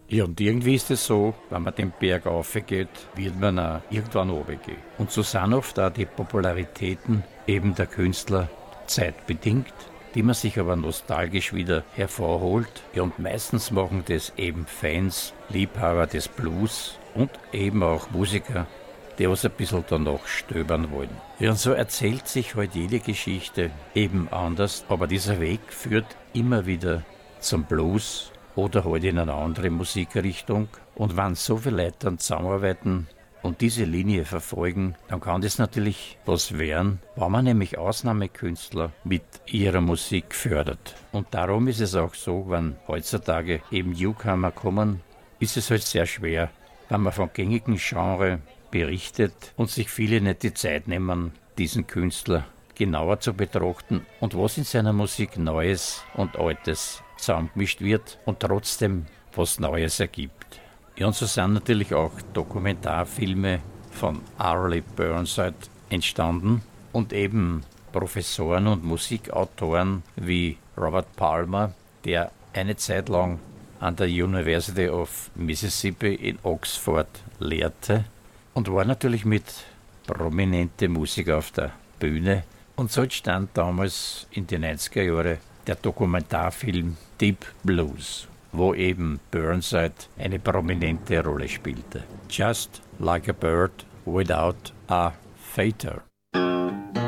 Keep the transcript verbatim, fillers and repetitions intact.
Ja, und irgendwie ist es so, wenn man den Berg raufgeht, wird man auch irgendwann runtergehen. Und so sind oft auch die Popularitäten eben der Künstler zeitbedingt, die man sich aber nostalgisch wieder hervorholt. Ja, und meistens machen das eben Fans, Liebhaber des Blues und eben auch Musiker, die was ein bisschen danach stöbern wollen. Ja, und so erzählt sich halt jede Geschichte eben anders, aber dieser Weg führt immer wieder zum Blues oder halt in eine andere Musikrichtung. Und wenn so viele Leute dann zusammenarbeiten und diese Linie verfolgen, dann kann das natürlich was werden, wenn man nämlich Ausnahmekünstler mit ihrer Musik fördert. Und darum ist es auch so, wenn heutzutage eben Newcomer kommen, ist es halt sehr schwer, wenn man von gängigen Genre berichtet und sich viele nicht die Zeit nehmen, diesen Künstler genauer zu betrachten und was in seiner Musik Neues und Altes zusammengemischt wird und trotzdem was Neues ergibt. Ja, und so sind natürlich auch Dokumentarfilme von Arlie Burnside entstanden und eben Professoren und Musikautoren wie Robert Palmer, der eine Zeit lang an der University of Mississippi in Oxford lehrte und war natürlich mit prominenten Musikern auf der Bühne. Und so entstand damals in den neunziger Jahren der Dokumentarfilm Deep Blues, wo eben Burnside eine prominente Rolle spielte. Just like a bird without a feather.